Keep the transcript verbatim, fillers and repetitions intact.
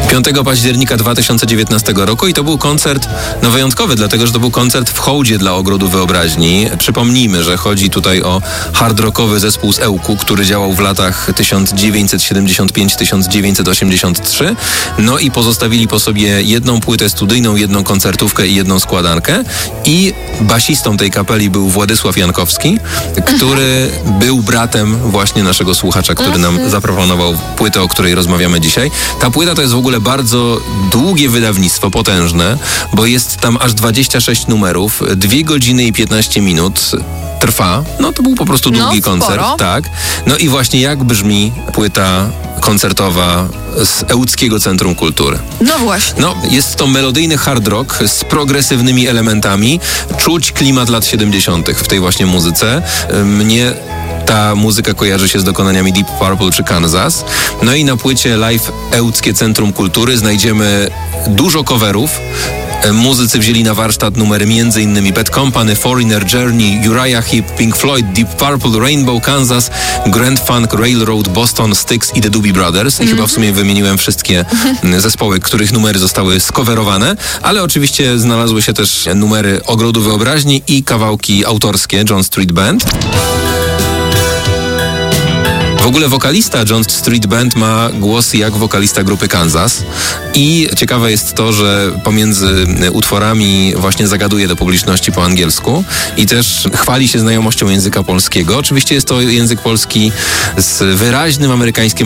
piątego października dwa tysiące dziewiętnastego roku i to był koncert no wyjątkowy, dlatego że to był koncert w hołdzie dla Ogrodu Wyobraźni. Przypomnijmy, że chodzi tutaj o hard rockowy zespół z Ełku, który działał w latach tysiąc dziewięćset siedemdziesiąt pięć do tysiąc dziewięćset osiemdziesiąt trzy. No i pozostawili po sobie jedną płytę studyjną, jedną koncertówkę i jedną składankę. I basistą tej kapeli był Władysław Jankowski, który był bratem właśnie naszego słuchacza, który nam zaproponował płytę, o której rozmawiamy dzisiaj. Ta płyta to jest w ogóle bardzo długie wydawnictwo, potężne, bo jest tam aż dwadzieścia sześć numerów, dwie godziny i piętnaście minut trwa. No to był po prostu długi no, koncert. sporo. Tak. No i właśnie jak brzmi płyta koncertowa z Ełckiego Centrum Kultury. No właśnie. No, jest to melodyjny hard rock z progresywnymi elementami. Czuć klimat lat siedemdziesiątych w tej właśnie muzyce. Mnie ta muzyka kojarzy się z dokonaniami Deep Purple czy Kansas. No i na płycie Live Ełckie Centrum Kultury znajdziemy dużo coverów. Muzycy wzięli na warsztat numery m.in. Bad Company, Foreigner, Journey, Uriah Heep, Pink Floyd, Deep Purple, Rainbow, Kansas, Grand Funk, Railroad, Boston, Styx i The Doobie Brothers. I mm-hmm. chyba w sumie wymieniłem wszystkie zespoły, których numery zostały skowerowane, ale oczywiście znalazły się też numery Ogrodu Wyobraźni i kawałki autorskie John Street Band. W ogóle wokalista John Street Band ma głos jak wokalista grupy Kansas i ciekawe jest to, że pomiędzy utworami właśnie zagaduje do publiczności po angielsku i też chwali się znajomością języka polskiego. Oczywiście jest to język polski z wyraźnym amerykańskim